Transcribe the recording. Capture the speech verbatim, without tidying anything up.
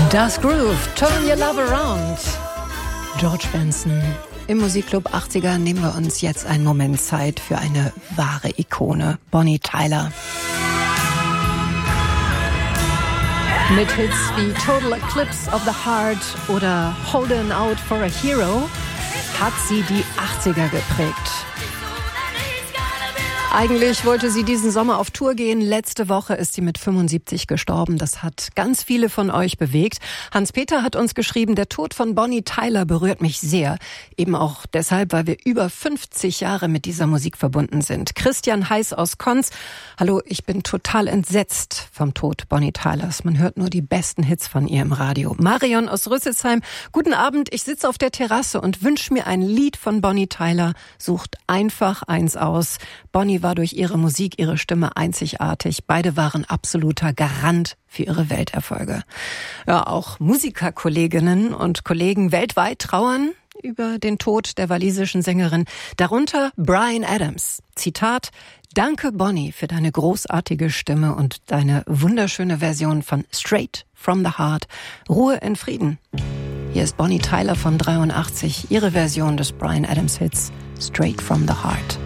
Das Groove, Turn Your Love Around. George Benson. Im Musikclub achtziger nehmen wir uns jetzt einen Moment Zeit für eine wahre Ikone, Bonnie Tyler. Mit Hits wie Total Eclipse of the Heart oder Holding Out for a Hero hat sie die achtziger geprägt. Eigentlich wollte sie diesen Sommer auf Tour gehen. Letzte Woche ist sie mit fünfundsiebzig gestorben. Das hat ganz viele von euch bewegt. Hans-Peter hat uns geschrieben, der Tod von Bonnie Tyler berührt mich sehr. Eben auch deshalb, weil wir über fünfzig Jahre mit dieser Musik verbunden sind. Christian Heiß aus Konz. Hallo, ich bin total entsetzt vom Tod Bonnie Tylers. Man hört nur die besten Hits von ihr im Radio. Marion aus Rüsselsheim. Guten Abend, ich sitze auf der Terrasse und wünsche mir ein Lied von Bonnie Tyler. Sucht einfach eins aus. Bonnie war durch ihre Musik, ihre Stimme einzigartig. Beide waren absoluter Garant für ihre Welterfolge. Ja, auch Musikerkolleginnen und Kollegen weltweit trauern über den Tod der walisischen Sängerin. Darunter Bryan Adams. Zitat: Danke, Bonnie, für deine großartige Stimme und deine wunderschöne Version von Straight from the Heart. Ruhe in Frieden. Hier ist Bonnie Tyler von dreiundachtzig, ihre Version des Bryan Adams Hits Straight from the Heart.